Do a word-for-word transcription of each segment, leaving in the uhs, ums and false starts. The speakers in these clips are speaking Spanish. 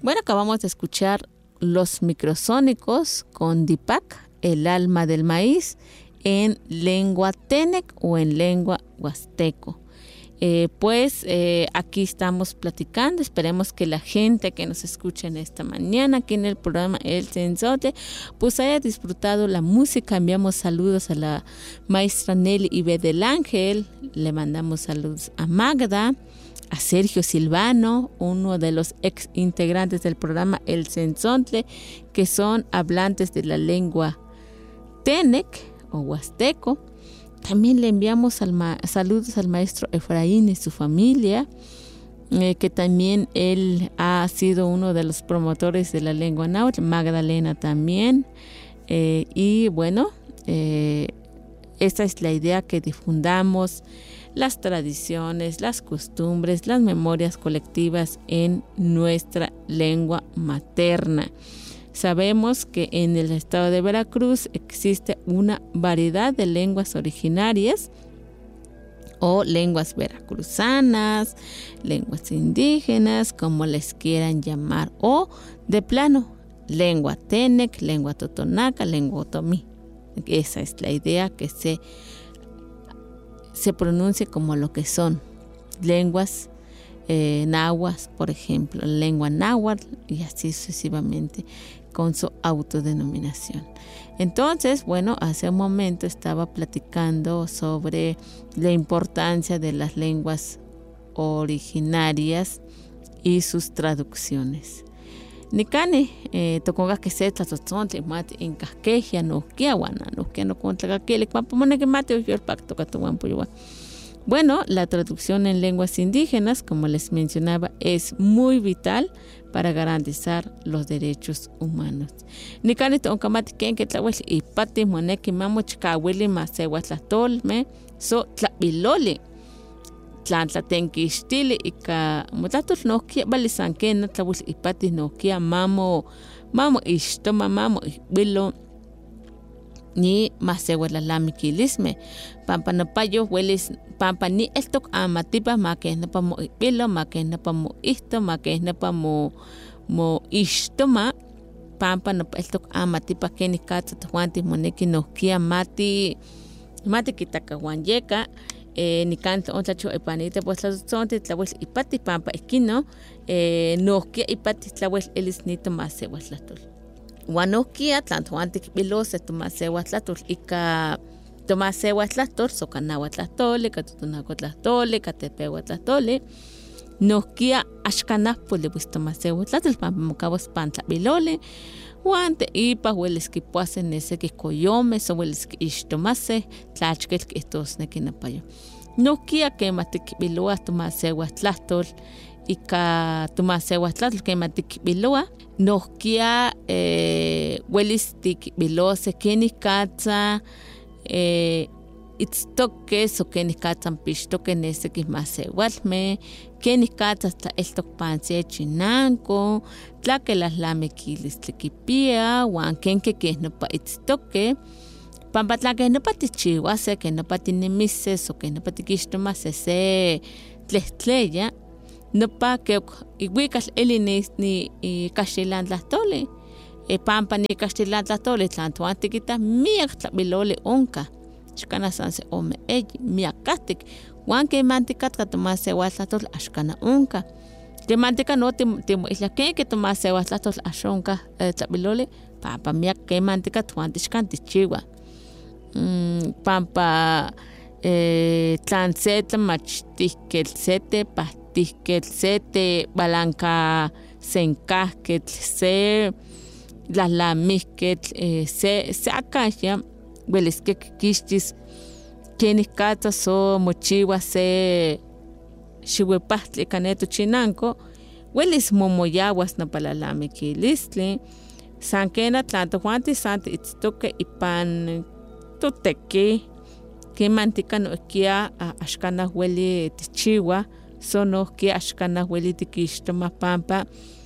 Bueno, acabamos de escuchar Los Microsónicos con Dipak, El alma del maíz, en lengua Tenec o en lengua huasteco. Eh, pues eh, aquí estamos platicando, esperemos que la gente que nos escucha en esta mañana aquí en el programa El Sensote pues haya disfrutado la música. Enviamos saludos a la maestra Nelly Ibe del Ángel, le mandamos saludos a Magda, a Sergio Silvano, uno de los ex integrantes del programa El Sensote, que son hablantes de la lengua Tenec o huasteco. También le enviamos al ma- saludos al maestro Efraín y su familia, eh, que también él ha sido uno de los promotores de la lengua náhuatl, Magdalena también. Eh, y bueno, eh, esta es la idea, que difundamos las tradiciones, las costumbres, las memorias colectivas en nuestra lengua materna. Sabemos que en el estado de Veracruz existe una variedad de lenguas originarias o lenguas veracruzanas, lenguas indígenas, como les quieran llamar, o de plano, lengua Tenec, lengua totonaca, lengua otomí. Esa es la idea, que se, se pronuncie como lo que son lenguas eh, nahuas, por ejemplo, lengua náhuatl, y así sucesivamente, con su autodenominación. Entonces, bueno, hace un momento estaba platicando sobre la importancia de las lenguas originarias y sus traducciones. Nikane, eh, toconga que se tlatzotzontle mate en casqueja no kiawana, no que no contra que le cuampomone que mate o el pacto catuampoyua. Bueno, la traducción en lenguas indígenas, como les mencionaba, es muy vital para garantizar los derechos humanos. Nikane tonkamati ken que tlawel y pati moneki mamo chkawili masewatlatolme so tlabiloli tlan tlatenkixtili ika motlatul nokia balisanken tlawel y pati nokia mamo mamo ixtoma mamo bilo ni masewatlalamikilisme pampa napayo huelis pampa ni estok amatipa make napa mo bilo make napa mo isto make napa mo mo istoma pampa napa estok amatipa keni katsa twanti moneki nokia mati mati kitakawanyeka eh, ni canto ontlacho epanite pues la zonte tlawel ipati pampa ikino eh, nokia ipati tlawel elisnito masewatlatul Wanokia tlantuantik bilose tomasewatlatul ika tomasewatlatul sokanawatlatole katutunakotlatole katepewatlatole nokia axkanapole pues tomasewatlatul pampamokabos pantlabilole Wante ipa hueles que puasen ese que coyome so hueles que ishtomase tlachkel que estos nekinapayo nokia que matik biloa tomasewatlatul ika tomasewatlatul que matik biloa nokia eh, huelistik bilose keni katsa eh, itztoque so keni katsan pixtoque nese que masewalme keni katsa hasta estok panse chinanko tlaque las lamequilis tlikipia wan kenke que no pa itztoque pampa tlaque no pa tichihuase que no pa tinemise so que no pa tikixtomase se tlehtleya no pa que iguikas elinis ni kaxilan tlahtole e pampa ni kaxilan tlahtole tlantuan tikita miak tlabilole onka xkana sanse ome ey miakastik wan que mantikat tomase watlatol axkana onka que mantika no timo isla que que tomase watlatol axonka tlabilole pampa miak que mantika tuan tixkan tichiwa mm, pampa eh, tlansetla machtihkelsete pa tihkelsete balanca senkahketl se las lamisquetl eh, se se akaya hueles que kixtis quienes katsa so mochiwa se xihuepastli kaneto chinanko hueles momoyaguas no palalamiquilistli san kena tlanto juanti santi itztoque ipan toteki que mantika no kia axkana hueli tichiwa sono que axkana hueli tikixtoma pampa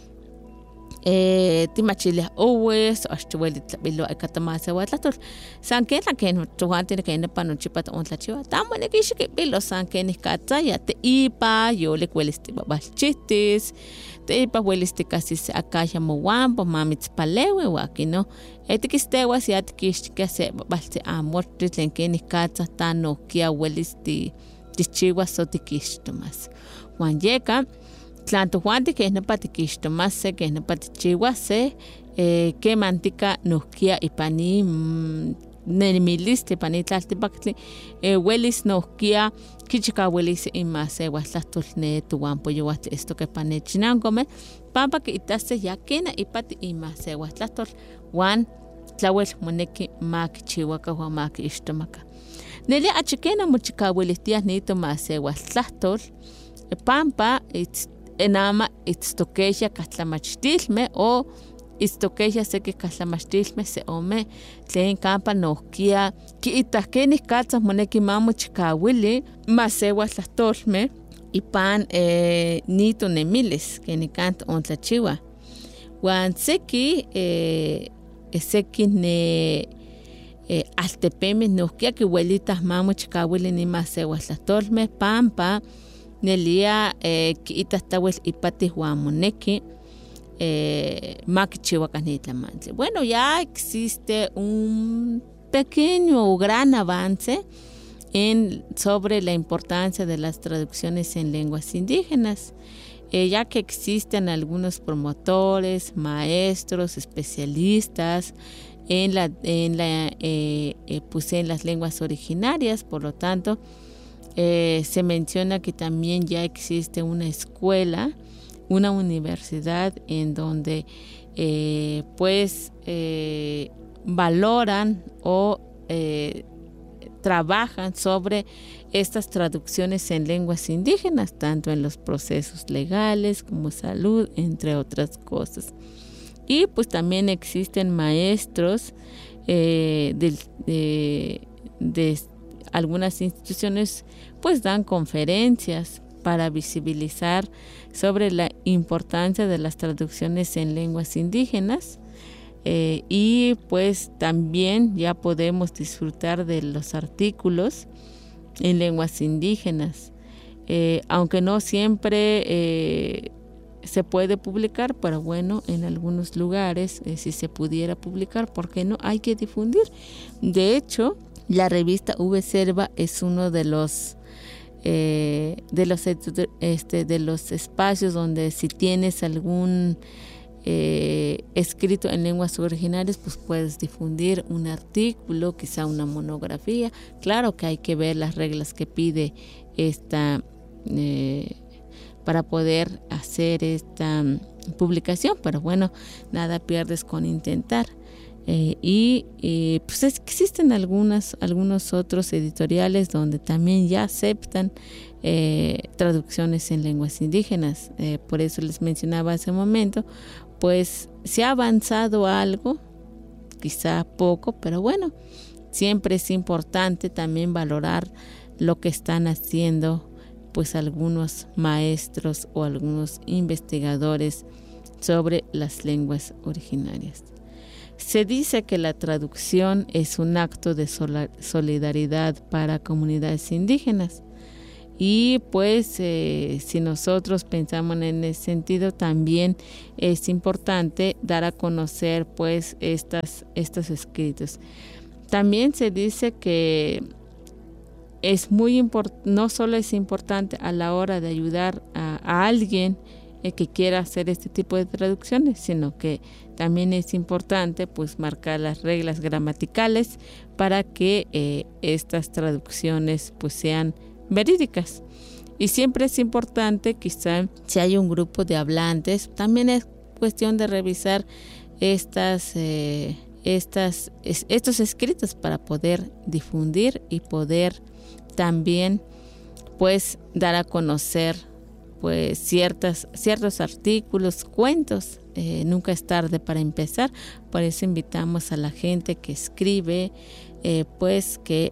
eh timachilia owes axtueli tlabilo ekatamase san que la que tuanti que ne panochipa ontlachiwa tamo ne kixki bilo san que ni katsaya te ipa yo le cuelisti babalchitis Tipa huelis casi acá llamo guampo, mamitz palewe waki, ¿no? Etiquistewa si atiquistica se balse amor tlen que catza tano kia huelis ti tichiwa so tiquistomas. Juan yeca, tlanto Juan que es no patiquistomas se que es no patichiwa se eh, que mantica no kia y pani mmm, Nenimiliste panitlaltipactli eh, huelis nohkia kichika huelis imase huastlahtolne tuampo yuat esto que panechinangome pampa que itase yakina ipati imase huastlahtol wan tlawel moneki mak chiwaka huan mak ishtomaka neli achikena mochika huelistias nito mase huastlahtol pampa it's enama itztokeya katlamachtilme o istokeya seki katlamachtilme se ome tlen kampa nohkia kiitahkenih katzas moneki mamochikawili masewa tlahtolme ipan eh, nito nemilis kenikant ontlachiwa wan seki eh, seki ne eh, altepemeh nohkia kiwelitas mamochikawili ni masewa tlahtolme pampa nelia eh, kiitas tawel ipatih wan moneki Eh, bueno, ya existe un pequeño o gran avance en, sobre la importancia de las traducciones en lenguas indígenas, eh, ya que existen algunos promotores, maestros, especialistas en, la, en, la, eh, eh, pues en las lenguas originarias. Por lo tanto, eh, se menciona que también ya existe una escuela, una universidad en donde eh, pues eh, valoran o eh, trabajan sobre estas traducciones en lenguas indígenas, tanto en los procesos legales como salud, entre otras cosas. Y pues también existen maestros eh, de, de, de algunas instituciones, pues dan conferencias para visibilizar sobre la importancia de las traducciones en lenguas indígenas eh, y pues también ya podemos disfrutar de los artículos en lenguas indígenas, eh, aunque no siempre eh, se puede publicar, pero bueno, en algunos lugares eh, si se pudiera publicar, ¿por qué no? Hay que difundir. De hecho, la revista V-Serva es uno de los Eh, de los este, de los espacios donde si tienes algún eh, escrito en lenguas originarias, pues puedes difundir un artículo, quizá una monografía. Claro que hay que ver las reglas que pide esta eh, para poder hacer esta um, publicación, pero bueno, nada pierdes con intentar. Eh, y eh, pues existen algunas, algunos otros editoriales donde también ya aceptan eh, traducciones en lenguas indígenas. Eh, por eso les mencionaba hace un momento, pues se ha avanzado algo, quizá poco, pero bueno, siempre es importante también valorar lo que están haciendo pues algunos maestros o algunos investigadores sobre las lenguas originarias. Se dice que la traducción es un acto de solidaridad para comunidades indígenas y pues eh, si nosotros pensamos en ese sentido, también es importante dar a conocer pues estas, estos escritos. También se dice que es muy importante, no solo es importante a la hora de ayudar a, a alguien que quiera hacer este tipo de traducciones, sino que también es importante pues marcar las reglas gramaticales para que eh, estas traducciones pues sean verídicas. Y siempre es importante, quizá si hay un grupo de hablantes, también es cuestión de revisar estas, eh, estas, es, estos escritos para poder difundir y poder también pues dar a conocer pues ciertas, ciertos artículos, cuentos. Eh, nunca es tarde para empezar, por eso invitamos a la gente que escribe, eh, pues que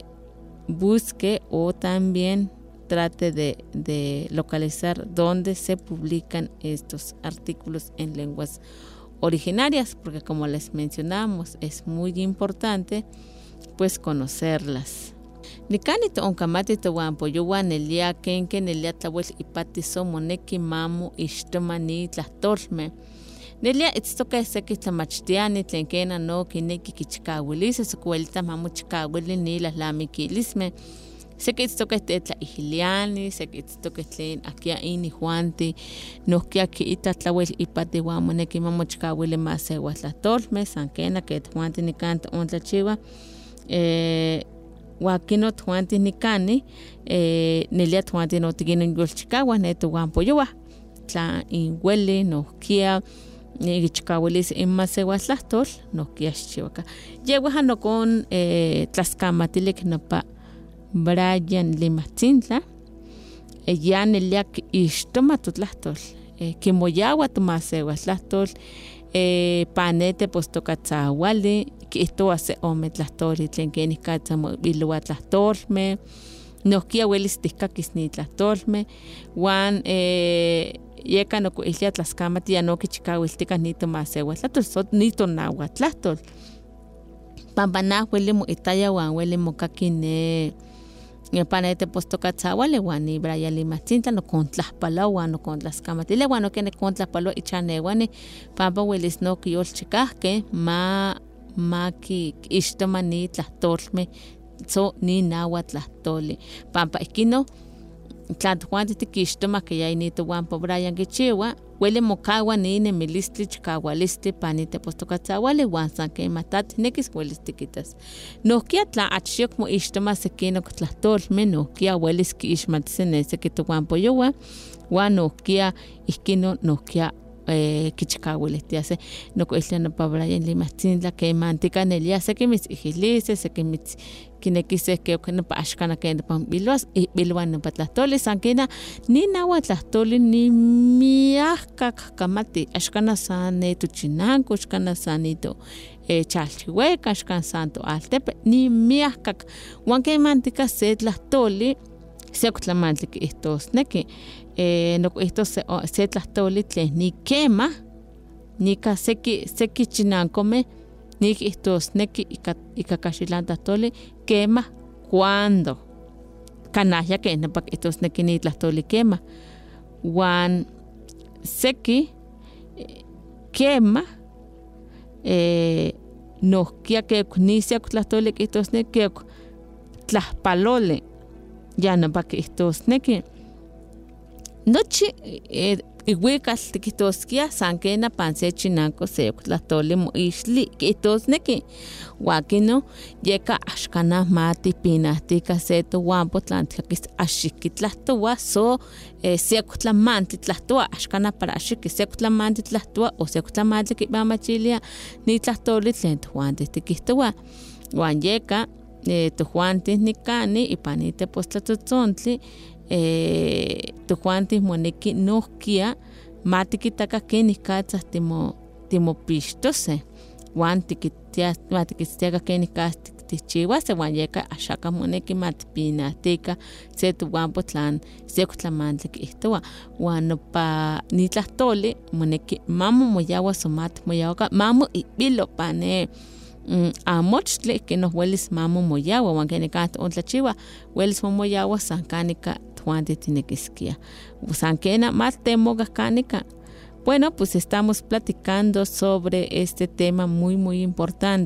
busque o también trate de, de localizar dónde se publican estos artículos en lenguas originarias, porque como les mencionamos, es muy importante pues conocerlas. Nikani to onkamati to wampoyowa nelia kenke nelia tlawel ipati so moneki mamu ixtomani tlahtolme. Nelia itztoka seki tlamachtiani tlen kena no kineki kichikawilis sokuelita mamu chikawili ni lahlamikilisme. Seki itztoka tetla ihiliani, seki itztoka tlen akia ini juanti, nohkia kiita tlawel ipati wamoneki mamu chikawili masewa tlahtolme, san kena ket juanti nikanta ontlachiwa. Eh, Wakino tuanti nikani, eh, nelia tuanti no tigino yolchikawa, neto wampoyowa, tla inweli no kia, ichikawelis inma sewa tlahtol, no kia xichiwaka. Yewaha no con eh, tlaskamatilek no pa Brian Limatzintla, eh, ya nelia ixtoma tu tlahtol, eh, kimoyawa tu masewa tlahtol, eh, panete postokatzawali, esto hace ome tlahtoli tlen kenih katza mobilowa tlahtolme, nohkia welis tihkakis ni tlahtolme, wan eh, yeka nokuilia tlaskamati ya no kichikawiltika nito masewa tlahtol, so nito nawa tlahtol. Pampanah weli mo itaya wan weli mo kakine panete postokatzawali wan ni Brian Limatzintla no kontlahpalawa no kontlaskamati wan no kene kontlahpalawa ichanewani pampa welis no kiyolchikahke ma maki ixtomani tlahtolme so ni nawa tlahtoli pampa ikino tlatjuanti tikixtoma que ya inito wampo Brian kichiwa weli mokawa ni nemilistli chikawalistli panite postokatzawali wan san kematati nekis welis tikitas nohkia tla achiyok mo ixtoma sekinok tlahtolme nohkia welis kiixmatisi seki towampoyowa wan nohkia ikino nohkia eh, kichikawilihtiase nokuiltia nopa Brian Limatzintla kemantika nelia seki mitzihilise seki mitz kinekise ke nopa axkana ken nopa biluas ihbiluan nopa tlahtoli san kena ni nawa tlahtoli ni miahkak kamati axkana san netuchinanko axkana san nito eh, chalchihueca axkan santo altepe ni miahkak wan kemantika se tlahtoli seoktlamantli kihtosneki eh, nokuihtos se, se tlahtoli tlen ni kema nika seki seki chinankome nikihtusneki ika ika kaxilan tlahtoli kema cuando kanahya ken nopa kihtusneki ni tlahtoli kema wan seki kema eh, nohkia kek nisiak tlahtoli kihtusneki kek tlahpaloli ya nopa kihtusneki nochi eh, iwikal tikihtoskia san kena pan se chinanko se tlahtoli moixtli kihtosneki wakino yeka axkanah mati pinahtika se towampo tlan tikakis axiki tlahtowa so eh, sekotlamantli tlahtowa axkanah para axiki sekotlamantli tlahtowa o sekotlamantli kipamachilia ni tlahtoli tlen tojuanti tikihtowa wan yeka eh, tojuanti nikani ipan itepostlatotzontli eh, tojuanti moneki nohkia matikitaka kenih katzah timo timopixtose wan tikitia matikitiaka kenih katzah tichiwase wan yeka axaka moneki matipinahtika se towampo tlan sekotlamantli kihtowa wan nopa ni tlahtoli moneki mamo moyawa so matimoyawaka mamo ihbilo pane Mm, amochtli que no huelis mamo moyawa wan kenikah ontlachiwa huelis momoyawa san kanika tuanti tinekiskia san kena mattemoga kanika. Bueno, pues estamos platicando sobre este tema muy muy importante.